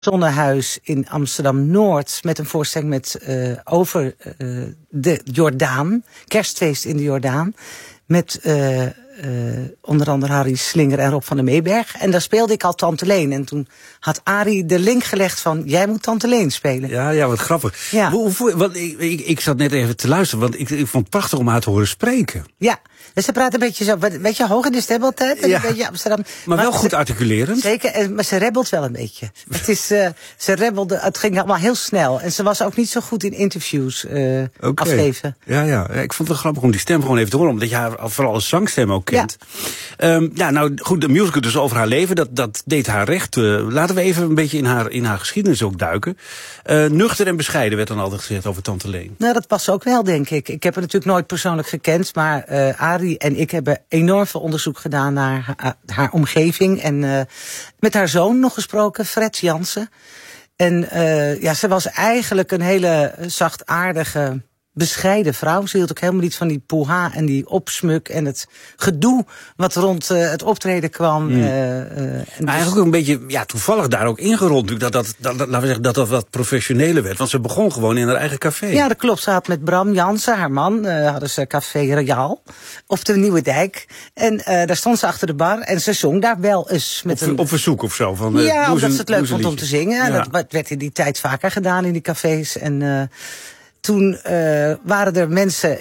Zonnehuis in Amsterdam-Noord met een voorstelling over de Jordaan. Kerstfeest in de Jordaan. Met onder andere Harry Slinger en Rob van der Meeberg. En daar speelde ik al Tante Leen. En toen had Arie de link gelegd van, jij moet Tante Leen spelen. Ja, wat grappig. Ja. Want ik zat net even te luisteren, want ik vond het prachtig om haar te horen spreken. Ja, dus ze praat een beetje zo, een beetje hoog in de stem altijd. En een beetje Amsterdam. Maar wel goed articulerend. Zeker, maar ze rebbelt wel een beetje. Ze rebbelde, het ging allemaal heel snel. En ze was ook niet zo goed in interviews afgeven. Ja, ik vond het wel grappig om die stem gewoon even te horen, omdat je haar vooral als zangstem ook kent. Ja. Nou goed, de musical dus over haar leven, dat deed haar recht. Laten we even een beetje in haar geschiedenis ook duiken. Nuchter en bescheiden werd dan altijd gezegd over Tante Leen. Nou, dat past ook wel, denk ik. Ik heb haar natuurlijk nooit persoonlijk gekend, maar Arie en ik hebben enorm veel onderzoek gedaan naar haar omgeving. En met haar zoon nog gesproken, Fred Jansen. En ze was eigenlijk een hele zachtaardige, bescheiden vrouw. Ze hield ook helemaal niet van die poeha en die opsmuk en het gedoe wat rond het optreden kwam. Eigenlijk ook een beetje toevallig daar ook ingerold. Laten we zeggen dat wat professioneler werd. Want ze begon gewoon in haar eigen café. Ja, dat klopt. Ze had met Bram Jansen, haar man, hadden ze Café Royaal op de Nieuwe Dijk. En daar stond ze achter de bar en ze zong daar wel eens. Op verzoek of zo? Omdat ze het leuk vond om te zingen. Ja. Dat werd in die tijd vaker gedaan in die cafés. En toen waren er mensen,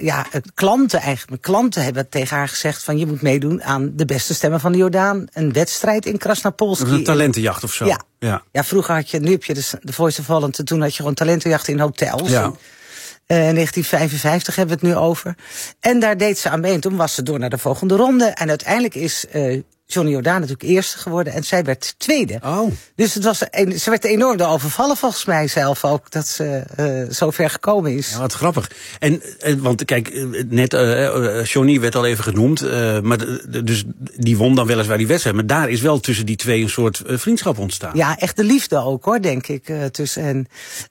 klanten hebben tegen haar gezegd van, je moet meedoen aan de beste stemmen van de Jordaan. Een wedstrijd in Krasnapolski. Een talentenjacht of zo. Ja, vroeger nu heb je de Voice of Holland, en toen had je gewoon talentenjachten in hotels. Ja. 1955 hebben we het nu over. En daar deed ze aan mee. En toen was ze door naar de volgende ronde. En uiteindelijk is Johnny Jordaan natuurlijk eerste geworden. En zij werd tweede. Oh. Dus ze werd enorm door overvallen volgens mij zelf ook. Dat ze zo ver gekomen is. Ja, wat grappig. Want kijk, net Johnny werd al even genoemd. Maar dus die won dan weliswaar die wedstrijd. Maar daar is wel tussen die twee een soort vriendschap ontstaan. Ja, echt de liefde ook hoor, denk ik. Tussen hen.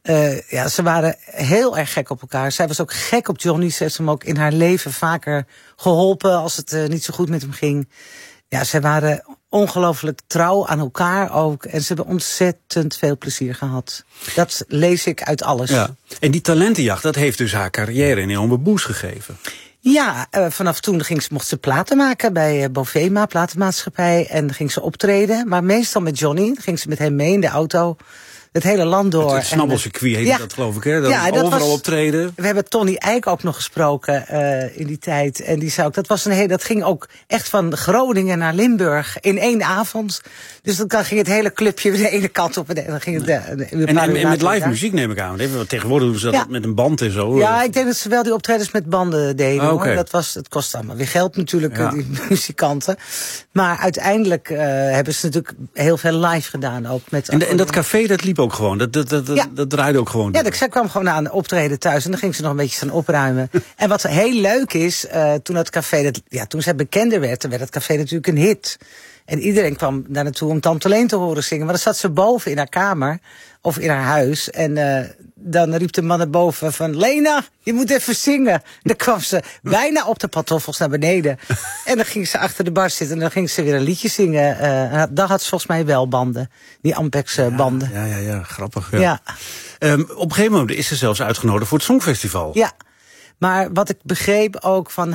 Ze waren heel erg gek op elkaar. Zij was ook gek op Johnny. Ze heeft hem ook in haar leven vaker geholpen als het niet zo goed met hem ging. Ja, ze waren ongelooflijk trouw aan elkaar ook. En ze hebben ontzettend veel plezier gehad. Dat lees ik uit alles. Ja. En die talentenjacht, dat heeft dus haar carrière een enorme boost gegeven. Ja, vanaf toen mocht ze platen maken bij Bovema, platenmaatschappij. En ging ze optreden. Maar meestal met Johnny. Ging ze met hem mee in de auto. Het hele land door. Het snabbelcircuit heette dat, geloof ik, hè? Dat overal optreden. We hebben Tony Eijk ook nog gesproken in die tijd. En die zei ook, dat ging ook echt van Groningen naar Limburg in 1 avond. Dus dan ging het hele clubje de ene kant op en dan ging het en met live muziek neem ik aan. Tegenwoordig doen ze dat met een band en zo. Ja, ik denk dat ze wel die optredens met banden deden. Hoor. Het kost allemaal weer geld natuurlijk, die muzikanten. Maar uiteindelijk hebben ze natuurlijk heel veel live gedaan ook. En dat café, dat liep ook gewoon. Dat draaide ook gewoon. Ja, zij kwam gewoon aan optreden thuis en dan ging ze nog een beetje staan opruimen. En wat heel leuk is, toen het café, toen zij bekender werd, dan werd het café natuurlijk een hit. En iedereen kwam daar naartoe om Tante Leen te horen zingen. Maar dan zat ze boven in haar kamer of in haar huis. En dan riep de man naar boven van, Lena, je moet even zingen. En dan kwam ze bijna op de pantoffels naar beneden. En dan ging ze achter de bar zitten en dan ging ze weer een liedje zingen. Dan had ze volgens mij wel banden, die Ampex banden. Ja, grappig. Ja. Op een gegeven moment is ze zelfs uitgenodigd voor het Songfestival. Ja. Maar wat ik begreep ook van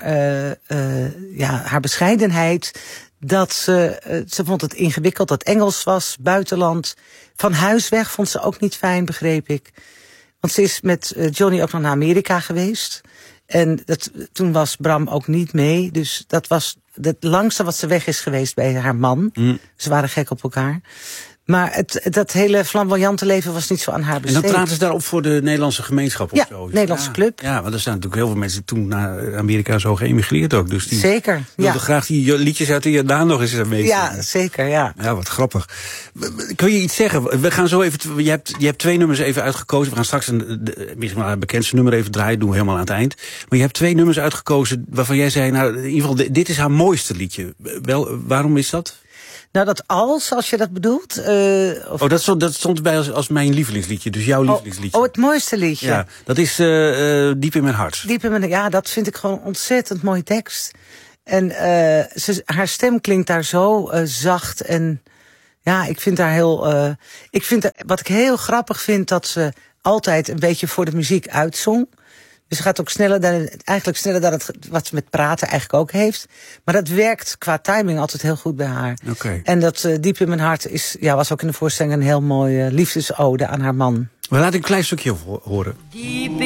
haar bescheidenheid, dat ze vond het ingewikkeld dat Engels was, buitenland. Van huis weg vond ze ook niet fijn, begreep ik. Want ze is met Johnny ook nog naar Amerika geweest. En toen was Bram ook niet mee. Dus dat was het langste wat ze weg is geweest bij haar man. Ze waren gek op elkaar. Maar dat hele flamboyante leven was niet zo aan haar besteed. En dan traden ze daarop voor de Nederlandse gemeenschap of zo? Nederlandse club. Ja, want er zijn natuurlijk heel veel mensen die toen naar Amerika zo geëmigreerd ook. Dus die zeker, wilden graag die liedjes uit de Jordaan nog eens mee. Ja, zeker, ja. Ja, wat grappig. Kun je iets zeggen? We gaan zo even. Je hebt 2 nummers even uitgekozen. We gaan straks misschien het bekendste nummer even draaien. Doen we helemaal aan het eind. Maar je hebt 2 nummers uitgekozen waarvan jij zei, nou, in ieder geval, dit is haar mooiste liedje. Waarom is dat? Nou, als je dat bedoelt. Dat stond bij als mijn lievelingsliedje, dus jouw lievelingsliedje. Het mooiste liedje. Ja, dat is Diep in mijn hart. Dat vind ik gewoon een ontzettend mooie tekst. En haar stem klinkt daar zo zacht en Ja, ik vind haar heel... wat ik heel grappig vind, dat ze altijd een beetje voor de muziek uitzong. Dus ze gaat ook sneller dan het wat ze met praten eigenlijk ook heeft. Maar dat werkt qua timing altijd heel goed bij haar. Okay. En dat Diep in mijn hart was ook in de voorstelling een heel mooie liefdesode aan haar man. We laten een klein stukje horen.